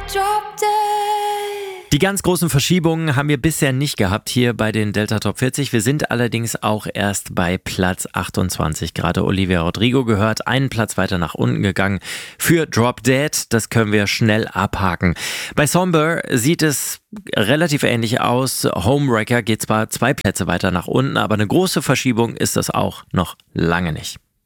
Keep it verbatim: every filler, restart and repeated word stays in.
Drop Dead. Die ganz großen Verschiebungen haben wir bisher nicht gehabt hier bei den Delta Top vierzig. Wir sind allerdings auch erst bei Platz achtundzwanzig. Gerade Olivia Rodrigo gehört, einen Platz weiter nach unten gegangen für Drop Dead. Das können wir schnell abhaken. Bei Somber sieht es relativ ähnlich aus. Homewrecker geht zwar zwei Plätze weiter nach unten, aber eine große Verschiebung ist das auch noch lange nicht.